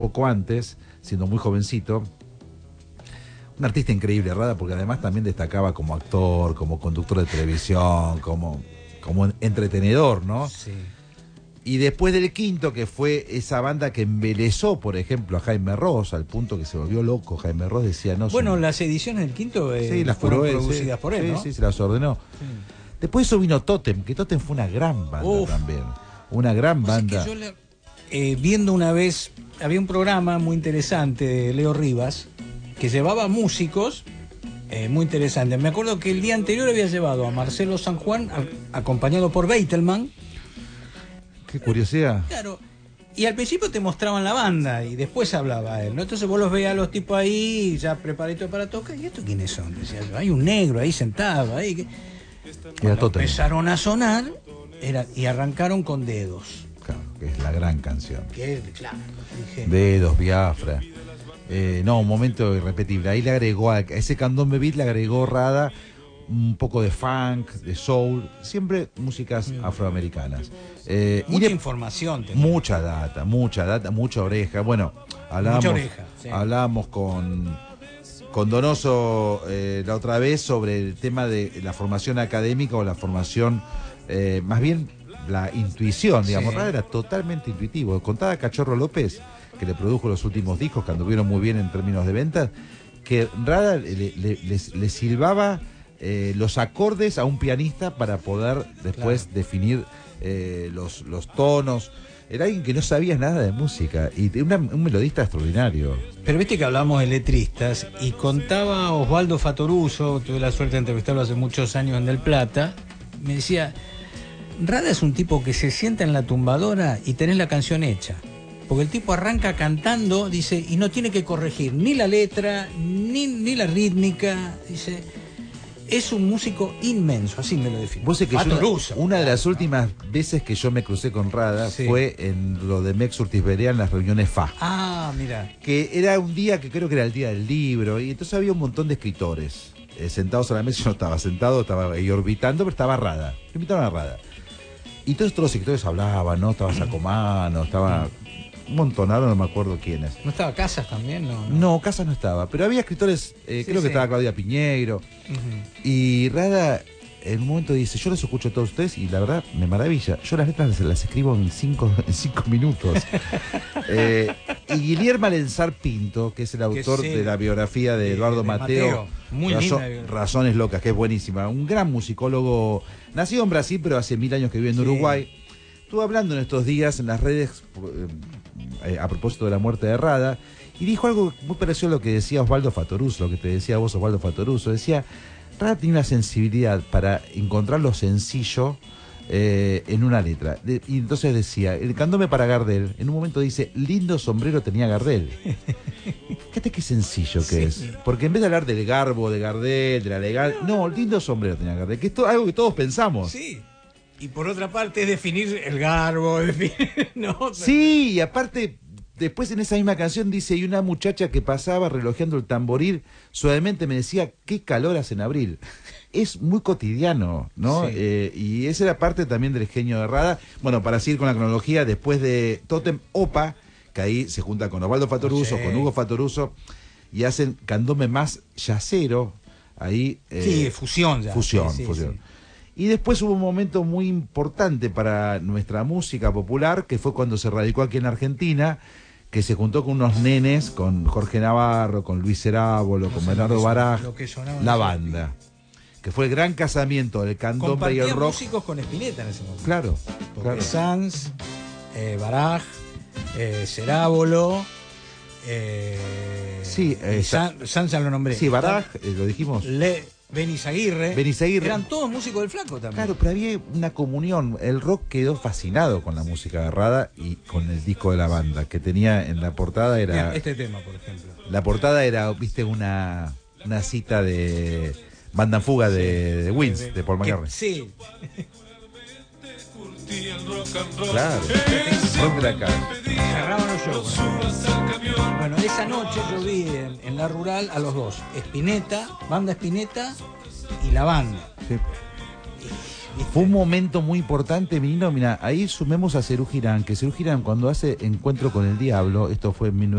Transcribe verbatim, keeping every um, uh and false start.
poco antes, siendo muy jovencito. Un artista increíble, Rada, porque además también destacaba como actor, como conductor de televisión, como, como entretenedor, ¿no? Sí. Y después del Quinto, que fue esa banda que embelezó, por ejemplo, a Jaime Ross, al punto que se volvió loco. Jaime Ross decía, no... Bueno, son... las ediciones del Quinto eh, sí, las fueron él, producidas sí, por él, sí, ¿no? Sí, se las ordenó. Sí. Después eso vino Totem, que Totem fue una gran banda Uf. también. Una gran banda. Que yo le, eh, viendo una vez, había un programa muy interesante de Leo Rivas, que llevaba músicos eh, muy interesantes. Me acuerdo que el día anterior había llevado a Marcelo San Juan, a, acompañado por Beitelman. Qué curiosidad. Claro. Y al principio te mostraban la banda y después hablaba él, ¿no? Entonces vos los veías a los tipos ahí, ya preparaditos para tocar. ¿Y estos quiénes son? Decía yo, hay un negro ahí sentado, ahí. Que... Cuando empezaron a sonar era, y arrancaron con Dedos. Claro, que es la gran canción. Que es, claro, dije... Dedos, Biafra. Eh, no, un momento irrepetible. Ahí le agregó, a ese candombe beat le agregó Rada un poco de funk, de soul, siempre músicas mm. afroamericanas. Eh, mucha y de, información. Tenía. Mucha data, mucha data, mucha oreja. Bueno, hablábamos, mucha oreja, sí. hablábamos con, con Donoso eh, la otra vez sobre el tema de la formación académica o la formación, eh, más bien la intuición, digamos. Sí. Rada era totalmente intuitivo. Contaba Cachorro López, que le produjo los últimos discos, que anduvieron muy bien en términos de ventas, que Rada le, le, le, le silbaba eh, los acordes a un pianista para poder después claro. definir eh, los, los tonos. Era alguien que no sabía nada de música y una, un melodista extraordinario. Pero viste que hablamos de letristas y contaba Osvaldo Fatoruso, tuve la suerte de entrevistarlo hace muchos años en Del Plata, me decía, Rada es un tipo que se sienta en la tumbadora y tenés la canción hecha. Porque el tipo arranca cantando, dice, y no tiene que corregir ni la letra, ni, ni la rítmica, dice, es un músico inmenso, así me lo defino. Vos sé que yo, una, una de las últimas veces que yo me crucé con Rada sí. fue en lo de Mex Urtiz Berea en las reuniones F A. Ah, mira. Que era un día que creo que era el día del libro, y entonces había un montón de escritores eh, sentados a la mesa. Yo no estaba sentado, estaba ahí orbitando, pero estaba Rada. Me invitaron a Rada. Y todos, todos los escritores hablaban, ¿no? Estaba Sacomano, estaba... un montonado, no me acuerdo quiénes. ¿No estaba Casas también? No, no. no Casas no estaba, pero había escritores, eh, sí, creo que sí. estaba Claudia Piñeiro. Uh-huh. Y Rada en un momento dice, yo los escucho a todos ustedes y la verdad me maravilla. Yo las letras las, las escribo en cinco, en cinco minutos. eh, y Guillermo Alenzar Pinto, que es el autor sí, de la biografía de, de Eduardo de Mateo, Mateo. Muy Razón, linda. Razones Locas, que es buenísima. Un gran musicólogo, nacido en Brasil, pero hace mil años que vive en sí. Uruguay. Estuvo hablando en estos días en las redes eh, a propósito de la muerte de Rada y dijo algo muy parecido a lo que decía Osvaldo Fatoruso, lo que te decía vos, Osvaldo Fatoruso. Decía, Rada tiene una sensibilidad para encontrar lo sencillo eh, en una letra. De, y entonces decía, el candombe para Gardel, en un momento dice, lindo sombrero tenía Gardel. Fíjate qué sencillo que sí. es. Porque en vez de hablar del garbo de Gardel, de la legal, no, lindo sombrero tenía Gardel, que es to- algo que todos pensamos. Sí. Y por otra parte es definir el garbo, definir, ¿no? Sí, y aparte, después en esa misma canción dice, y una muchacha que pasaba relojeando el tamboril, suavemente me decía, qué calor hace en abril. Es muy cotidiano, ¿no? Sí. Eh, y esa era parte también del genio de Rada. Bueno, para seguir con la cronología, después de Totem, Opa, que ahí se junta con Osvaldo Fatoruso, sí. con Hugo Fatoruso, y hacen candombe más yacero, ahí... Eh, sí, fusión ya. Fusión, sí, sí, fusión. Sí. Y después hubo un momento muy importante para nuestra música popular, que fue cuando se radicó aquí en Argentina, que se juntó con unos nenes, con Jorge Navarro, con Luis Cerábolo, no con Bernardo Baraj, la banda. Que fue el gran casamiento del candombe y el rock. Músicos con Spinetta en ese momento. Claro. Porque claro. Sanz, eh, Baraj, eh, Cerábolo... Eh, sí, eh, Sanz San ya lo nombré. Sí, Baraj, eh, lo dijimos. Le, Benizaguirre, Benizaguirre. Eran todos músicos del Flaco también. Claro, pero había una comunión. El rock quedó fascinado con la música de Rada y con el disco de la banda, que tenía en la portada era... Mira, este tema, por ejemplo. La portada era, viste, una, una cita de Banda en Fuga de, sí, de Wins, de, de, de Paul McCartney. Sí. Claro. Rompe la cara. Cerraban los shows. Bueno, esa noche yo vi en, en La Rural a los dos, Spinetta, banda Spinetta y la banda. Sí. Fue un momento muy importante, Mino. Mira, ahí sumemos a Serú Girán, que Serú Girán cuando hace Encuentro con el Diablo, esto fue en